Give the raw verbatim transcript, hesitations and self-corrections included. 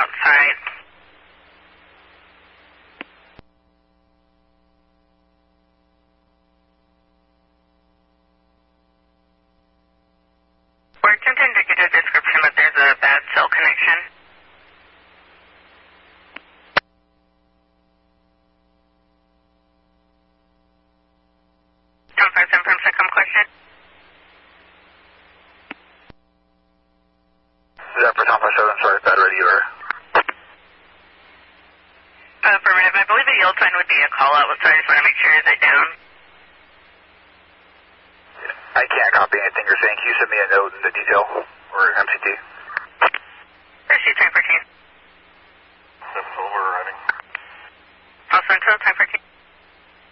outside. We're attempting to get a description, but there's a bad cell connection. Tom five seven from Secom question. Is that for Tom five seven? Sorry, bad radio or? Uh, affirmative. I believe the yield sign would be a call out, so I just want to make sure is it down. I can't copy anything you're saying. Can you send me a note in the detail or M C T?